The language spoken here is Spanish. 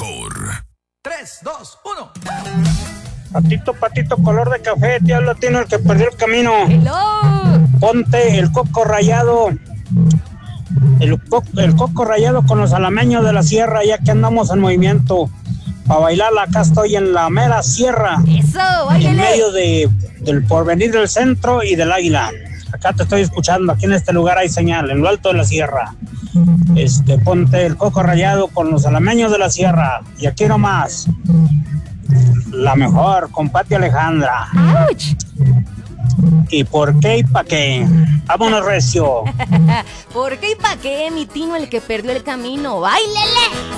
mejor. 3, 2, 1. Patito, patito, color de café, te habla Tino, el que perdió el camino. Hello. Ponte el coco rallado. El coco rallado con los alameños de la sierra, ya que andamos en movimiento. Para bailarla, acá estoy en la mera sierra. Eso, En medio báilele. del Porvenir del Centro y del Águila. Acá te estoy escuchando, aquí en este lugar hay señal, en lo alto de la sierra. Ponte el coco rallado con los alameños de la sierra. Y aquí nomás, la mejor, con Pati Alejandra. ¡Auch! ¿Y por qué y pa' qué? Vámonos recio. ¿Por qué y pa' qué, mi Tino, el que perdió el camino? ¡Báilele!